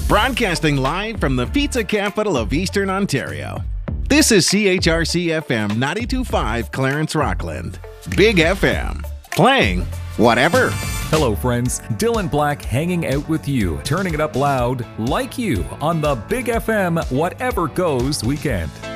Broadcasting live from the pizza capital of Eastern Ontario. This is CHRC FM 92.5 Clarence Rockland. Big FM. Playing whatever. Hello friends, Dylan Black hanging out with you, turning it up loud like you on the Big FM Whatever Goes weekend.